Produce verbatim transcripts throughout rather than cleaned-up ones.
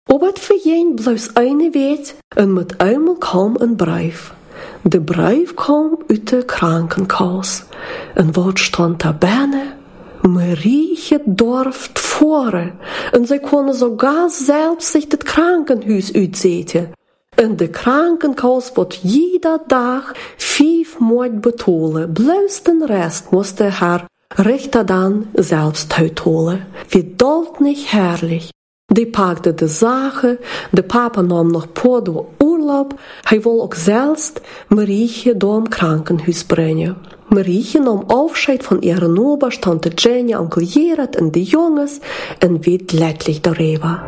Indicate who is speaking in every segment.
Speaker 1: Aber het verjeen bloos eine weet en met eenmaal kwam een brief. De brief kwam uit de krankenhuis. En wat stond daar binnen? Marietje durft voren. En zij konden sogar selbst sich het krankenhuis uitzetten. En de krankenhuis wordt jeder dag vijf moed betolen. Bloos den rest moest haar Richter dan selbst uitholen. Wie dolt nicht herrlich. Die packte de Sache, de papa nam nog paar door Urlaub, hij wil ook zelfs Marietje door een krankenhuis brengen. Marietje nam afscheid van ihre Ober, tante Jenny, onkel Gerard en de jongens en werd leidlich darüber.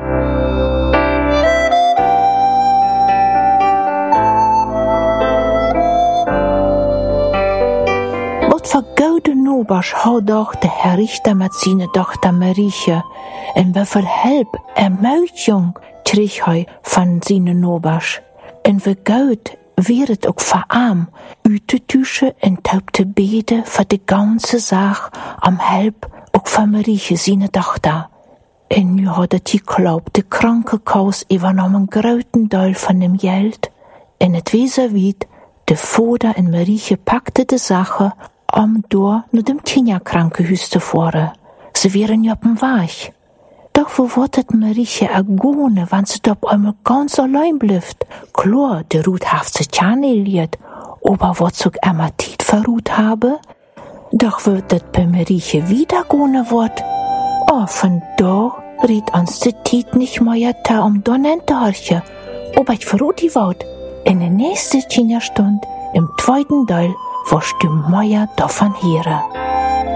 Speaker 2: Voor gouden nobers houdt doch de Herr Richter met zijn dochter Marietje. En wieveel help en muitjong kreeg hij van zijn nobers. En wie goud weer het ook verarm, uit te tuschen en taub te beden voor de ganze zaak om help ook van Marietje zijn dochter. En nu had het geglaubt, de krankenhuis übernahm een groten deel van dem geld. En het wezen weet, de vader en Marietje pakte de zaken om door naar dem kinderkrankenhuis te voeren. Ze waren ja op dem Weg. Doch wo wordt het Marietje agone, wann ze op einmal ganz allein blijft? Klar, de Ruth heeft ze tjaneliert, aber wat ze ook immer tijd verruht habe? Doch wird het bei Marietje wieder gone wordt? Oh, von da riet ons de tijd nicht mehr ta um donnen dorche. Aber ich verruht die Wort. In der nächsten Kinderstund, im zweiten Teil, wirst du mehr davon hören.